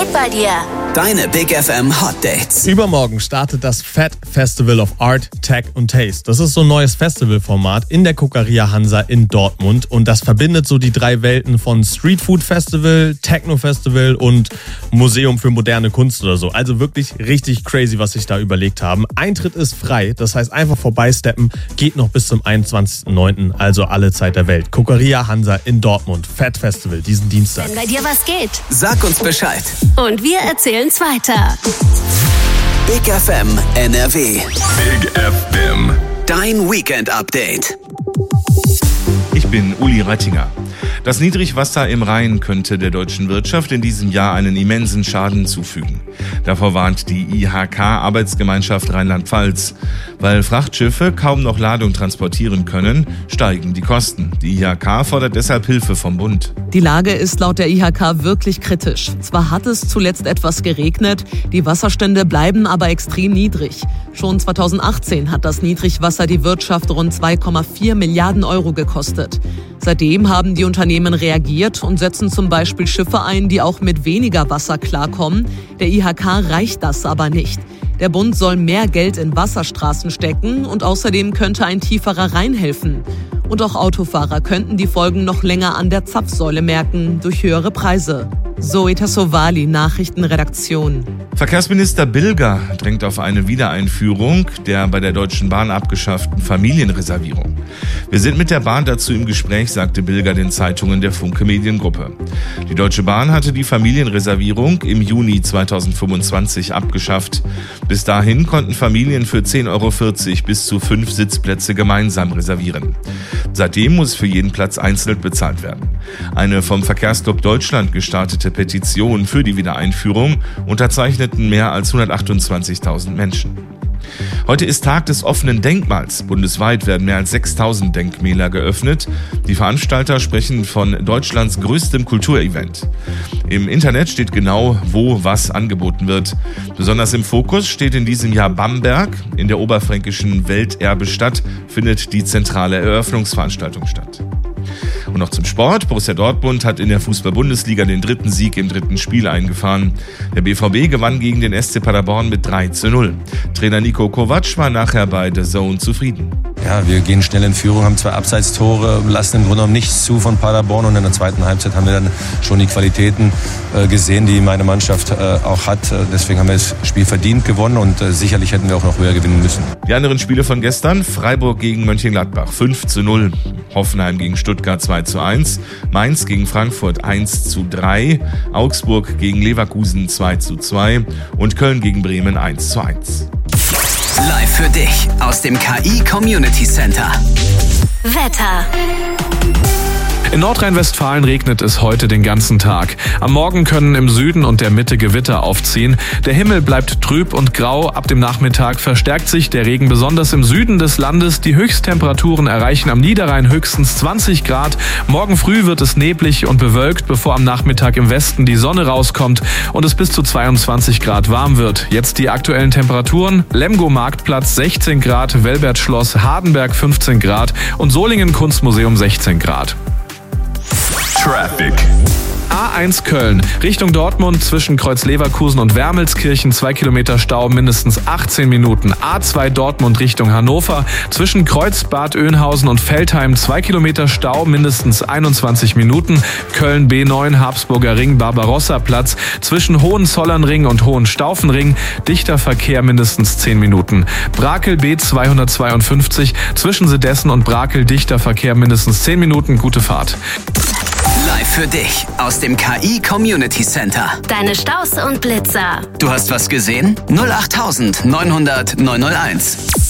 geht bei dir? Deine Big FM Hot Dates. Übermorgen startet das Fat Festival of Art, Tech und Taste. Das ist so ein neues Festivalformat in der Kokeria Hansa in Dortmund. Und das verbindet so die drei Welten von Street Food Festival, Techno Festival und Museum für moderne Kunst oder so. Also wirklich richtig crazy, was sich da überlegt haben. Eintritt ist frei, das heißt einfach vorbeisteppen. Geht noch bis zum 21.09., also alle Zeit der Welt. Kokeria Hansa in Dortmund, Fat Festival, diesen Dienstag. Wenn bei dir was geht. Sag uns Bescheid. Und wir erzählen's weiter. Big FM NRW. Big FM. Dein Weekend Update. Ich bin Uli Reitinger. Das Niedrigwasser im Rhein könnte der deutschen Wirtschaft in diesem Jahr einen immensen Schaden zufügen. Davor warnt die IHK-Arbeitsgemeinschaft Rheinland-Pfalz. Weil Frachtschiffe kaum noch Ladung transportieren können, steigen die Kosten. Die IHK fordert deshalb Hilfe vom Bund. Die Lage ist laut der IHK wirklich kritisch. Zwar hat es zuletzt etwas geregnet, die Wasserstände bleiben aber extrem niedrig. Schon 2018 hat das Niedrigwasser die Wirtschaft rund 2,4 Milliarden Euro gekostet. Seitdem haben die Unternehmen reagiert und setzen zum Beispiel Schiffe ein, die auch mit weniger Wasser klarkommen. Der IHK reicht das aber nicht. Der Bund soll mehr Geld in Wasserstraßen stecken und außerdem könnte ein tieferer Rhein helfen. Und auch Autofahrer könnten die Folgen noch länger an der Zapfsäule merken durch höhere Preise. Zoe Tassovali, Nachrichtenredaktion. Verkehrsminister Bilger drängt auf eine Wiedereinführung der bei der Deutschen Bahn abgeschafften Familienreservierung. Wir sind mit der Bahn dazu im Gespräch, sagte Bilger den Zeitungen der Funke Mediengruppe. Die Deutsche Bahn hatte die Familienreservierung im Juni 2025 abgeschafft. Bis dahin konnten Familien für 10,40 € bis zu 5 Sitzplätze gemeinsam reservieren. Seitdem muss für jeden Platz einzeln bezahlt werden. Eine vom Verkehrsclub Deutschland gestartete Petition für die Wiedereinführung unterzeichneten mehr als 128.000 Menschen. Heute ist Tag des offenen Denkmals. Bundesweit werden mehr als 6.000 Denkmäler geöffnet. Die Veranstalter sprechen von Deutschlands größtem Kulturevent. Im Internet steht genau, wo was angeboten wird. Besonders im Fokus steht in diesem Jahr Bamberg. In der oberfränkischen Welterbestadt findet die zentrale Eröffnungsveranstaltung statt. Und noch zum Sport. Borussia Dortmund hat in der Fußball-Bundesliga den 3. Sieg im 3. Spiel eingefahren. Der BVB gewann gegen den SC Paderborn mit 3:0. Trainer Niko Kovac war nachher bei The Zone zufrieden. Ja, wir gehen schnell in Führung, haben 2 Abseitstore, lassen im Grunde genommen nichts zu von Paderborn. Und in der zweiten Halbzeit haben wir dann schon die Qualitäten gesehen, die meine Mannschaft auch hat. Deswegen haben wir das Spiel verdient gewonnen und sicherlich hätten wir auch noch höher gewinnen müssen. Die anderen Spiele von gestern: Freiburg gegen Mönchengladbach 5:0, Hoffenheim gegen Stuttgart 2:1, Mainz gegen Frankfurt 1:3, Augsburg gegen Leverkusen 2:2 und Köln gegen Bremen 1:1. Live für dich aus dem KI Community Center. Wetter. In Nordrhein-Westfalen regnet es heute den ganzen Tag. Am Morgen können im Süden und der Mitte Gewitter aufziehen. Der Himmel bleibt trüb und grau. Ab dem Nachmittag verstärkt sich der Regen besonders im Süden des Landes. Die Höchsttemperaturen erreichen am Niederrhein höchstens 20 Grad. Morgen früh wird es neblig und bewölkt, bevor am Nachmittag im Westen die Sonne rauskommt und es bis zu 22 Grad warm wird. Jetzt die aktuellen Temperaturen: Lemgo Marktplatz 16 Grad, Welbert Schloss Hardenberg 15 Grad und Solingen Kunstmuseum 16 Grad. Traffic. A1 Köln, Richtung Dortmund zwischen Kreuz-Leverkusen und Wermelskirchen 2 Kilometer Stau, mindestens 18 Minuten. A2 Dortmund Richtung Hannover, zwischen Kreuz Bad Oeynhausen und Veltheim 2 Kilometer Stau, mindestens 21 Minuten. Köln B9 Habsburger Ring Barbarossa-Platz, zwischen Hohenzollernring und Hohenstaufenring, dichter Verkehr, mindestens 10 Minuten. Brakel B252, zwischen Sedessen und Brakel, dichter Verkehr, mindestens 10 Minuten, gute Fahrt. Live für dich aus dem KI Community Center. Deine Staus und Blitzer. Du hast was gesehen? 08900 901.